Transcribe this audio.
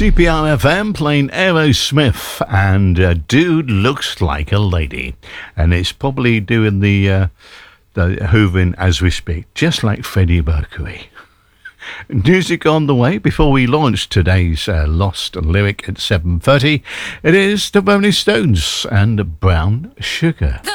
CPR-FM playing Aerosmith and Dude Looks Like a Lady. And it's probably doing the hoovering as we speak, just like Freddie Mercury. Music on the way before we launch today's Lost Lyric at 7:30. It is the Rolling Stones and Brown Sugar.